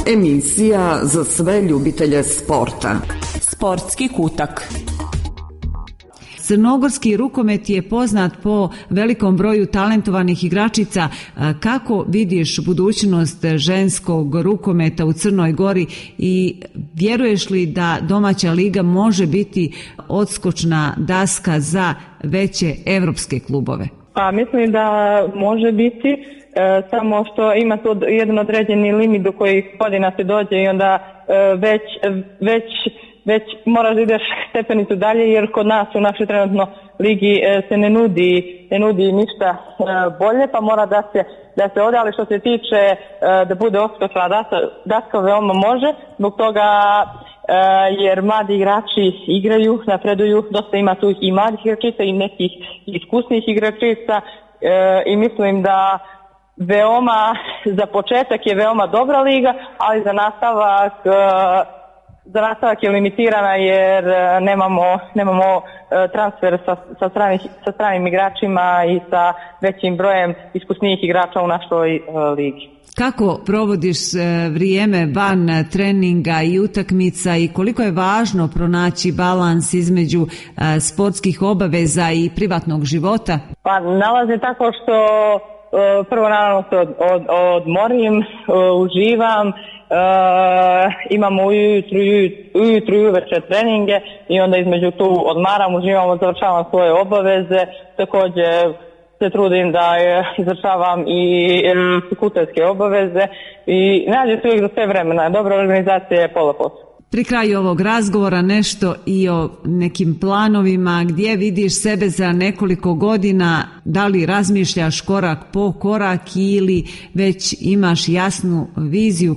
Emisija za sve ljubitelje sporta. Sportski kutak. Crnogorski rukomet je poznat po velikom broju talentovanih igračica. Kako vidiš budućnost ženskog rukometa u Crnoj Gori i vjeruješ li da domaća liga može biti odskočna daska za veće evropske klubove? Pa mislim da može biti, samo što ima tu jedan određeni limit do kojih godina se dođe i onda već moraš da ideš stepenicu dalje, jer kod nas u našoj trenutno ligi se ne nudi ništa bolje, pa mora da se ode, ali što se tiče da bude odskočna daska veoma može, zbog toga jer mladi igrači igraju, napreduju, dosta ima tu i mladih igračica i nekih iskusnih igračica i mislim da za početak je veoma dobra liga, ali za nastavak je limitirana jer nemamo transfer sa stranim igračima i sa većim brojem iskusnijih igrača u našoj ligi. Kako provodiš vrijeme van treninga i utakmica i koliko je važno pronaći balans između sportskih obaveza i privatnog života? Pa nalazi tako što prvo naravno se odmorim, uživam, imamo ujutru i uveče treninge i onda između tu odmaram, uživam, završavam svoje obaveze, također se trudim da izvršavam i fakultetske obaveze i nađe se uvijek za sve vremena, dobra organizacija je pola posla. Pri kraju ovog razgovora nešto i o nekim planovima, gdje vidiš sebe za nekoliko godina, da li razmišljaš korak po korak ili već imaš jasnu viziju